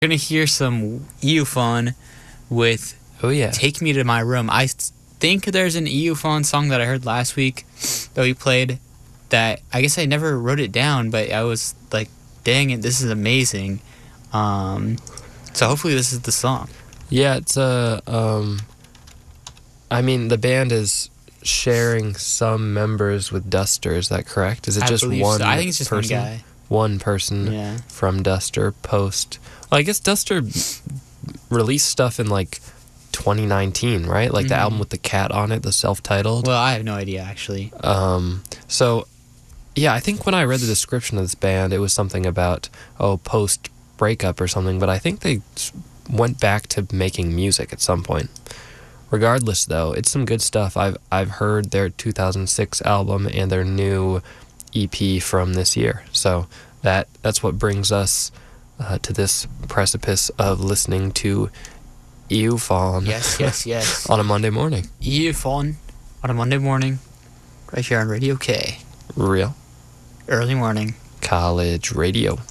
We're gonna hear some EUFON with Take Me to My Room. I think there's an EUFON song that I heard last week that we played that I guess I never wrote it down, but I was like, dang it, this is amazing. So hopefully this is the song. Yeah, it's I mean, the band is sharing some members with Duster, is that correct? Is it just one so. I think it's just person? one guy. One person from Duster post. Well, I guess Duster released stuff in like 2019, right? Like the album with the cat on it, the self-titled. Well, I have no idea actually. So yeah, I think when I read the description of this band, it was something about post breakup or something, but I think they went back to making music at some point. Regardless, though, it's some good stuff. I've heard their 2006 album and their new EP from this year. So that's what brings us to this precipice of listening to EUFON. Yes. On a Monday morning. EUFON on a Monday morning, right here on Radio K. Real early morning college radio.